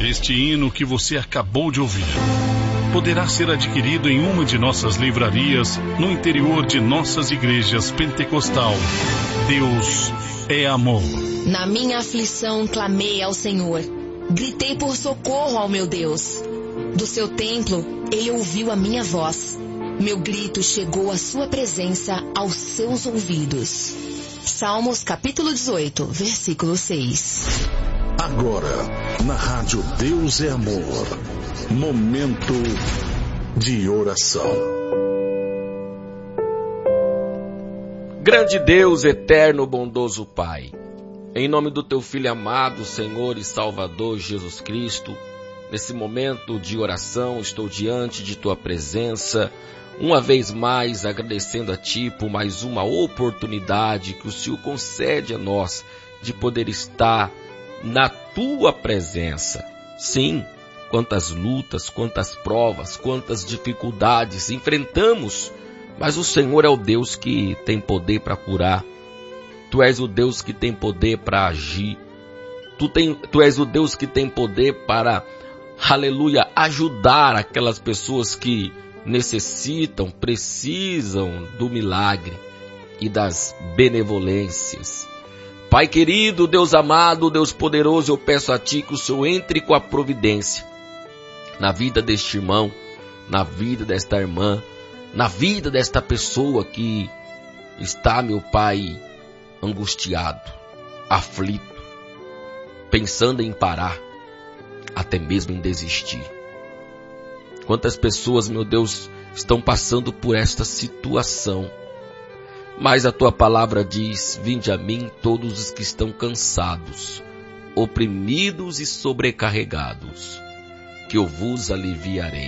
Este hino que você acabou de ouvir poderá ser adquirido em uma de nossas livrarias no interior de nossas igrejas pentecostal. Deus é amor. Na minha aflição clamei ao Senhor, gritei por socorro ao meu Deus. Do seu templo ele ouviu a minha voz. Meu grito chegou à sua presença, aos seus ouvidos. Salmos capítulo 18, versículo 6. Agora, na rádio Deus é Amor, momento de oração. Grande Deus, eterno, bondoso Pai, em nome do Teu Filho amado, Senhor e Salvador Jesus Cristo, nesse momento de oração estou diante de Tua presença, uma vez mais agradecendo a Ti por mais uma oportunidade que o Senhor concede a nós de poder estar na Tua presença. Sim, quantas lutas, quantas provas, quantas dificuldades enfrentamos, mas o Senhor é o Deus que tem poder para curar. Tu és o Deus que tem poder para agir. Tu és o Deus que tem poder para, aleluia, ajudar aquelas pessoas que necessitam, precisam do milagre e das benevolências. Pai querido, Deus amado, Deus poderoso, eu peço a Ti que o Senhor entre com a providência na vida deste irmão, na vida desta irmã, na vida desta pessoa que está, meu Pai, angustiado, aflito, pensando em parar, até mesmo em desistir. Quantas pessoas, meu Deus, estão passando por esta situação. Mas a Tua palavra diz, vinde a mim todos os que estão cansados, oprimidos e sobrecarregados, que eu vos aliviarei.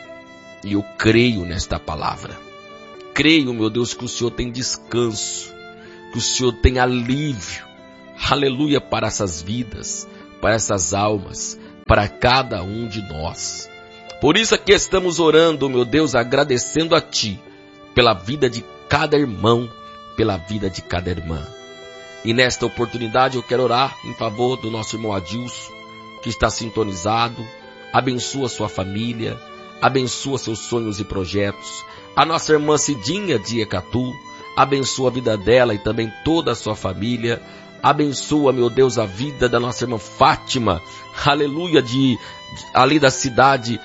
E eu creio nesta palavra. Creio, meu Deus, que o Senhor tem descanso, que o Senhor tem alívio, aleluia, para essas vidas, para essas almas, para cada um de nós. Por isso aqui estamos orando, meu Deus, agradecendo a Ti, pela vida de cada irmão, pela vida de cada irmã. E nesta oportunidade eu quero orar em favor do nosso irmão Adilson, que está sintonizado. Abençoa sua família, abençoa seus sonhos e projetos. A nossa irmã Cidinha de Ecatu, abençoa a vida dela e também toda a sua família. Abençoa, meu Deus, a vida da nossa irmã Fátima, aleluia, ali da cidade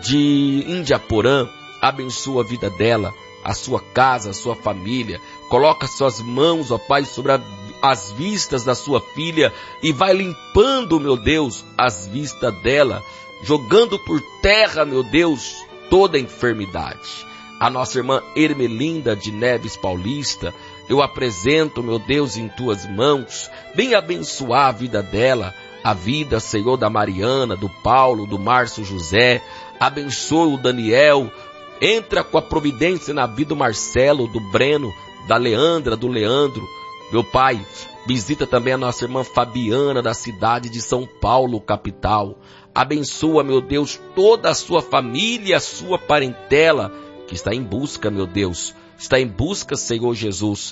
de Indiaporã. Abençoa a vida dela, a sua casa, a sua família. Coloca suas mãos, ó Pai, sobre as vistas da sua filha e vai limpando, meu Deus, as vistas dela, jogando por terra, meu Deus, toda enfermidade. A nossa irmã Ermelinda de Neves Paulista, eu apresento, meu Deus, em Tuas mãos. Vem abençoar a vida dela, a vida, Senhor, da Mariana, do Paulo, do Márcio José. Abençoa o Daniel. Entra com a providência na vida do Marcelo, do Breno, da Leandra, do Leandro. Meu Pai, visita também a nossa irmã Fabiana, da cidade de São Paulo, capital. Abençoa, meu Deus, toda a sua família, a sua parentela, que está em busca, meu Deus. Está em busca, Senhor Jesus.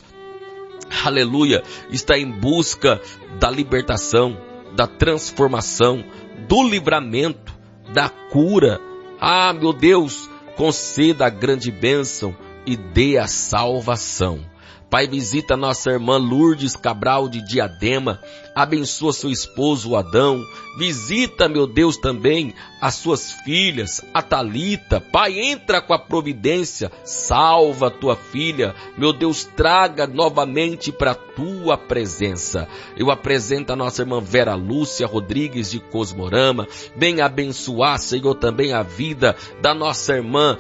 Aleluia. Está em busca da libertação, da transformação, do livramento, da cura. Ah, meu Deus, conceda a grande bênção e dê a salvação. Pai, visita nossa irmã Lourdes Cabral de Diadema, abençoa seu esposo, o Adão. Visita, meu Deus, também as suas filhas, a Thalita. Pai, entra com a providência, salva a tua filha. Meu Deus, traga novamente para a tua presença. Eu apresento a nossa irmã Vera Lúcia Rodrigues de Cosmorama. Venha abençoar, Senhor, também a vida da nossa irmã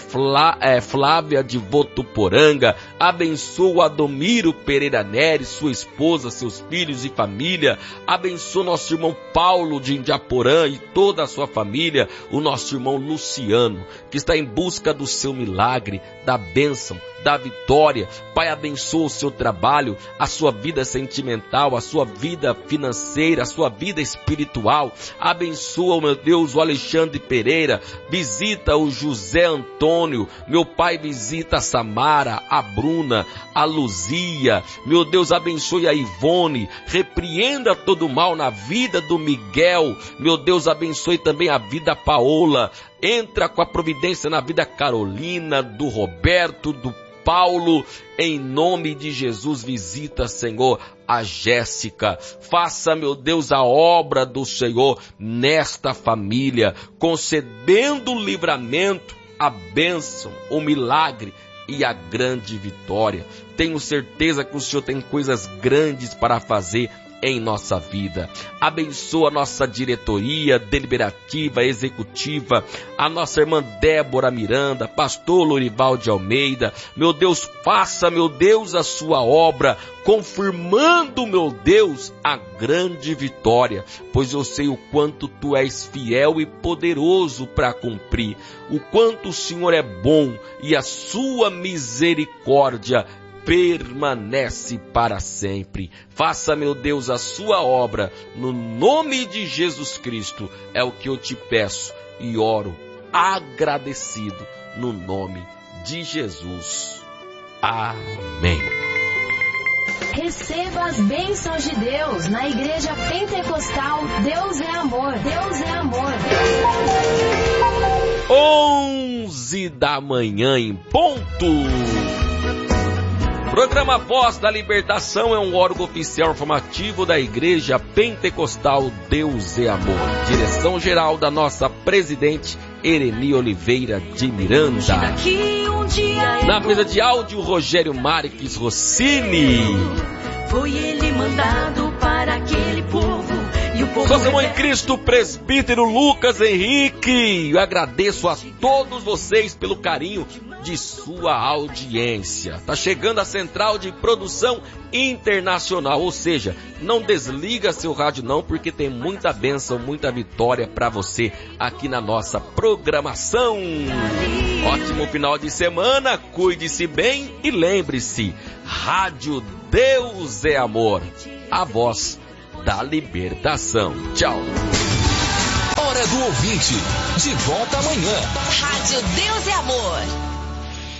Flávia de Votuporanga. Abençoa Adomiro Pereira Neres, sua esposa, seus filhos e família. Abençoa nosso irmão Paulo de Indiaporã e toda a sua família. O nosso irmão Luciano, que está em busca do seu milagre, da bênção, da vitória. Pai, abençoa o seu trabalho, a sua vida sentimental, a sua vida financeira, a sua vida espiritual. Abençoa, meu Deus, o Alexandre Pereira. Visita o José Antônio. Meu Pai, visita a Samara, a Bruna, a Luzia. Meu Deus, abençoe a Ivone. Repreenda todo o mal na vida do Miguel. Meu Deus, abençoe também a vida Paola. Entra com a providência na vida Carolina, do Roberto, do Paulo. Em nome de Jesus, visita, Senhor, a Jéssica. Faça, meu Deus, a obra do Senhor nesta família, concedendo o livramento, a bênção, o milagre e a grande vitória. Tenho certeza que o Senhor tem coisas grandes para fazer em nossa vida. Abençoa a nossa diretoria deliberativa, executiva, a nossa irmã Débora Miranda, pastor Lorival de Almeida. Meu Deus, faça, meu Deus, a sua obra, confirmando, meu Deus, a grande vitória, pois eu sei o quanto tu és fiel e poderoso para cumprir, o quanto o Senhor é bom e a sua misericórdia permanece para sempre. Faça, meu Deus, a sua obra no nome de Jesus Cristo. É o que eu te peço e oro agradecido no nome de Jesus. Amém. Receba as bênçãos de Deus na Igreja Pentecostal Deus é Amor. Deus é Amor. 11 da manhã em ponto. Programa Voz da Libertação é um órgão oficial informativo da Igreja Pentecostal Deus é Amor. Direção-geral da nossa presidente Ereni Oliveira de Miranda. Na mesa de áudio, Rogério Marques Rossini. Foi ele mandado para aquele povo. Sou irmão em Cristo, presbítero Lucas Henrique. Eu agradeço a todos vocês pelo carinho de sua audiência. Tá chegando a central de produção internacional, ou seja, não desliga seu rádio não, porque tem muita bênção, muita vitória para você aqui na nossa programação. Ótimo final de semana, cuide-se bem e lembre-se, Rádio Deus é Amor, a voz da libertação. Tchau. Hora do ouvinte, de volta amanhã. Rádio Deus é Amor.